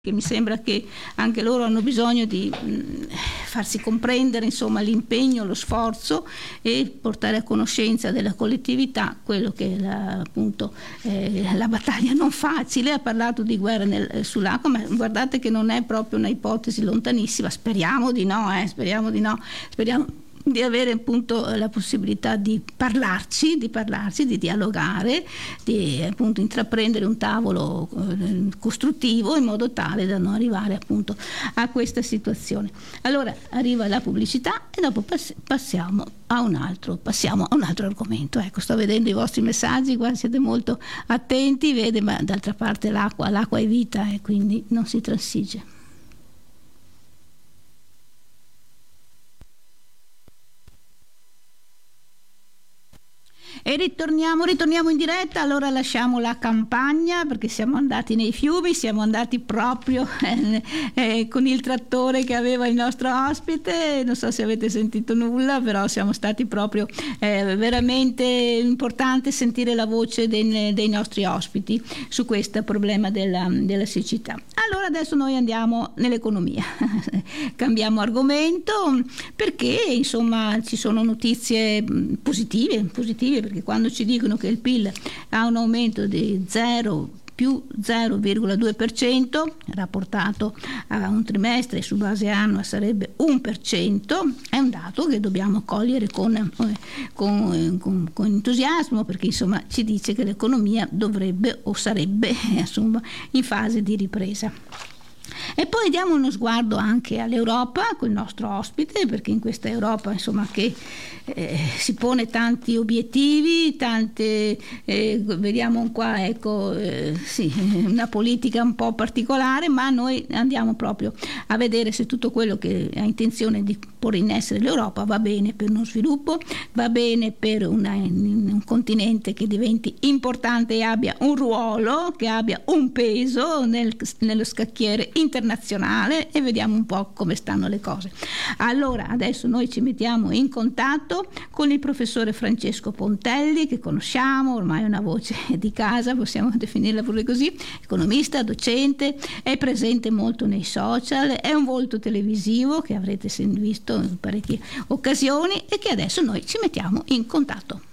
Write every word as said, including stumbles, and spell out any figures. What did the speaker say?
che mi sembra che anche loro hanno bisogno di mh, farsi comprendere, insomma, l'impegno, lo sforzo e portare a conoscenza della collettività quello che è la, appunto eh, la battaglia non facile. Ha parlato di guerra nel, sull'acqua, ma guardate che non è proprio una ipotesi lontanissima, speriamo di no, eh, speriamo di no, speriamo di avere appunto la possibilità di parlarci, di parlarci, di dialogare, di appunto intraprendere un tavolo eh, costruttivo in modo tale da non arrivare appunto a questa situazione. Allora arriva la pubblicità e dopo pass- passiamo a un altro, passiamo a un altro argomento. Ecco, sto vedendo i vostri messaggi, qua siete molto attenti, vede, ma d'altra parte l'acqua, l'acqua è vita e quindi non si transige. E ritorniamo, ritorniamo in diretta. Allora lasciamo la campagna perché siamo andati nei fiumi, siamo andati proprio eh, eh, con il trattore che aveva il nostro ospite. Non so se avete sentito nulla, però siamo stati proprio eh, veramente importante sentire la voce dei, dei nostri ospiti su questo problema della, della siccità. Allora adesso noi andiamo nell'economia, cambiamo argomento perché insomma ci sono notizie positive, positive perché quando ci dicono che il P I L ha un aumento di zero più zero virgola due per cento rapportato a un trimestre su base annua sarebbe uno per cento, è un dato che dobbiamo cogliere con, con, con, con entusiasmo perché insomma ci dice che l'economia dovrebbe o sarebbe insomma in fase di ripresa. E poi diamo uno sguardo anche all'Europa con il nostro ospite, perché in questa Europa insomma che eh, si pone tanti obiettivi, tante eh, vediamo qua ecco eh, sì, una politica un po' particolare, ma noi andiamo proprio a vedere se tutto quello che ha intenzione di porre in essere l'Europa va bene per uno sviluppo, va bene per una, un continente che diventi importante e abbia un ruolo, che abbia un peso nel, nello scacchiere internazionale, e vediamo un po' come stanno le cose. Allora adesso noi ci mettiamo in contatto con il professore Francesco Pontelli, che conosciamo, ormai è una voce di casa, possiamo definirla pure così, economista, docente, è presente molto nei social, è un volto televisivo che avrete visto in parecchie occasioni e che adesso noi ci mettiamo in contatto.